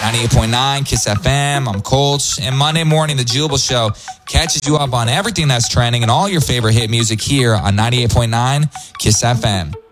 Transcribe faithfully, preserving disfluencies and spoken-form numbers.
ninety-eight point nine Kiss F M. I'm Colch. And Monday morning, The Jubal Show catches you up on everything that's trending and all your favorite hit music here on ninety-eight point nine Kiss F M.